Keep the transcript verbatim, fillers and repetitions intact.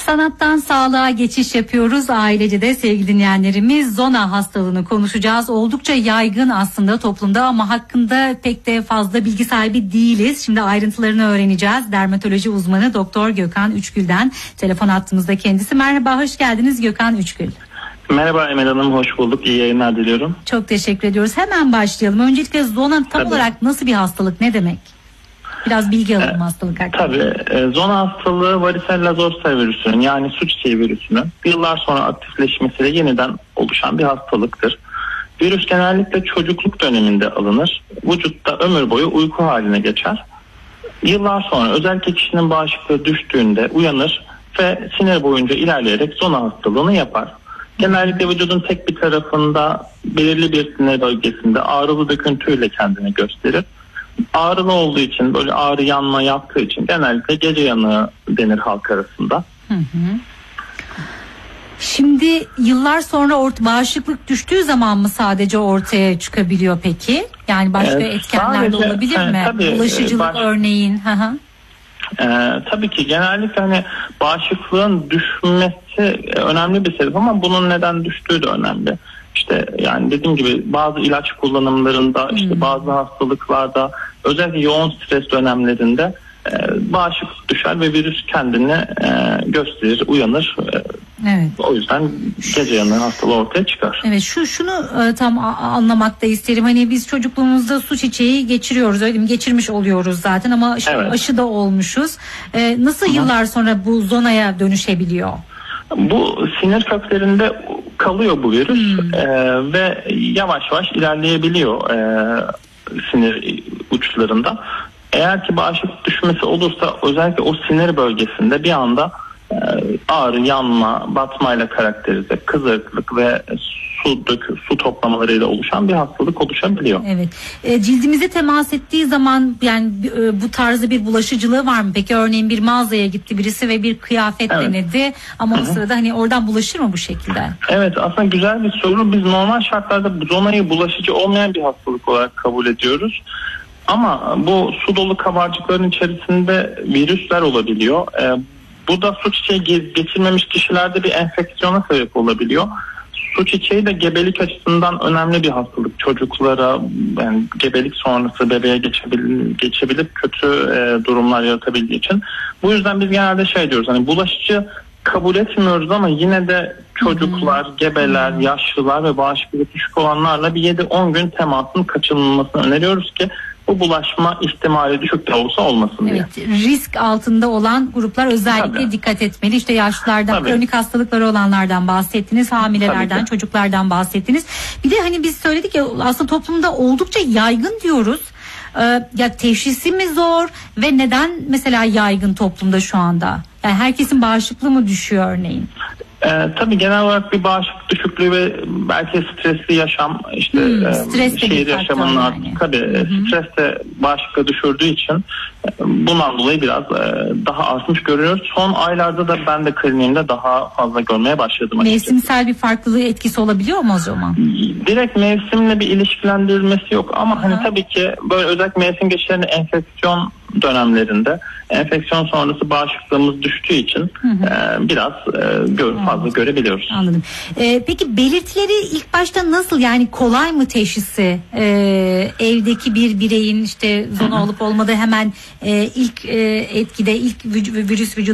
Sanattan sağlığa geçiş yapıyoruz. Ailece de sevgili dinleyenlerimiz zona hastalığını konuşacağız. Oldukça yaygın aslında toplumda ama hakkında pek de fazla bilgi sahibi değiliz. Şimdi ayrıntılarını öğreneceğiz. Dermatoloji uzmanı Doktor Gökhan Üçgül'den telefon hattımızda kendisi. Merhaba, hoş geldiniz Gökhan Üçgül. Merhaba Emel Hanım, hoş bulduk. İyi yayınlar diliyorum. Çok teşekkür ediyoruz. Hemen başlayalım. Öncelikle zona tam Tabii. olarak nasıl bir hastalık, ne demek? Biraz bilgi alalım e, hastalık hakkında. Tabii. E, zona hastalığı varicella zoster virüsünün, yani su çiçeği virüsünün yıllar sonra aktifleşmesiyle yeniden oluşan bir hastalıktır. Virüs genellikle çocukluk döneminde alınır. Vücutta ömür boyu uyku haline geçer. Yıllar sonra özellikle kişinin bağışıklığı düştüğünde uyanır ve sinir boyunca ilerleyerek zona hastalığını yapar. Genellikle vücudun tek bir tarafında belirli bir sinir bölgesinde ağrılı döküntüyle kendini gösterir. Ağrılı olduğu için, böyle ağrı yanma yaptığı için genellikle gece yanığı denir halk arasında. Hı hı. Şimdi yıllar sonra ort- bağışıklık düştüğü zaman mı sadece ortaya çıkabiliyor peki? Yani başka Evet, etkenler de olabilir e, mi? tabii, Bulaşıcılık baş... örneğin. Hı hı. Ee, tabii ki genellikle hani bağışıklığın düşmesi önemli bir sebep ama bunun neden düştüğü de önemli. İşte yani dediğim gibi bazı ilaç kullanımlarında, işte hmm. bazı hastalıklarda, özellikle yoğun stres dönemlerinde e, bağışıklık düşer ve virüs kendini e, gösterir, uyanır. E, evet. O yüzden gece yanığı hastalığı ortaya çıkar. Evet, şu şunu e, tam a- anlamak da isterim. Hani biz çocukluğumuzda su çiçeği geçiriyoruz, öyle mi? Geçirmiş oluyoruz zaten ama aşı, evet. aşı da olmuşuz. E, nasıl Hı-hı. yıllar sonra bu zonaya dönüşebiliyor? Bu sinir köklerinde kalıyor bu virüs hmm. e, ve yavaş yavaş ilerleyebiliyor e, sinir uçlarında. Eğer ki bağışıklık düşmesi olursa özellikle o sinir bölgesinde bir anda e, ağrı, yanma, batmayla karakterize, kızarıklık ve su dökü, su toplamalarıyla oluşan bir hastalık oluşabiliyor. Evet. E, cildimize temas ettiği zaman yani e, bu tarzı bir bulaşıcılığı var mı? Peki örneğin bir mağazaya gitti birisi ve bir kıyafet evet. denedi ama Hı-hı. o sırada hani oradan bulaşır mı bu şekilde? Evet, aslında güzel bir soru. Biz normal şartlarda bu zonayı bulaşıcı olmayan bir hastalık olarak kabul ediyoruz. Ama bu su dolu kabarcıkların içerisinde virüsler olabiliyor. E, bu da su çiçeği geçirmemiş kişilerde bir enfeksiyona sebep olabiliyor. Su çiçeği de gebelik açısından önemli bir hastalık. Çocuklara yani gebelik sonrası bebeğe geçebil, geçebilip kötü e, durumlar yaratabildiği için. Bu yüzden biz genelde şey diyoruz, hani bulaşıcı kabul etmiyoruz ama yine de çocuklar, hmm. gebeler, hmm. yaşlılar ve bağışıklık düşük olanlarla bir yedi on gün temasın kaçınılmasını öneriyoruz ki bu bulaşma ihtimali düşük de olsa olmasın diye. Evet, risk altında olan gruplar özellikle Tabii. dikkat etmeli. İşte yaşlılardan, Tabii. kronik hastalıkları olanlardan bahsettiniz, hamilelerden, çocuklardan bahsettiniz. Bir de hani biz söyledik ya aslında toplumda oldukça yaygın diyoruz. Ee, ya teşhisi mi zor ve neden mesela yaygın toplumda şu anda? Yani herkesin bağışıklığı mı düşüyor örneğin? Ee, tabii genel olarak bir bağışıklık düşüklüğü ve belki stresli yaşam, işte hmm, stres e, şehir yaşamının yani. Tabii Hı-hı. stres de bağışıklığı düşürdüğü için e, bundan dolayı biraz e, daha artmış görüyoruz. Son aylarda da ben de kliniğimde daha fazla görmeye başladım. Mevsimsel açıkçası. Bir farklılığı etkisi olabiliyor mu o zaman? Direkt mevsimle bir ilişkilendirilmesi yok ama Hı-hı. hani tabii ki böyle özellikle mevsim geçişlerinde enfeksiyon dönemlerinde enfeksiyon sonrası bağışıklığımız düştüğü için e, biraz e, gör, fazla görebiliyoruz. Anladım. E, peki belirtileri ilk başta nasıl, yani kolay mı teşhisi? E, evdeki bir bireyin işte zona olup olmadığı hemen e, ilk e, etkide ilk virüs vücut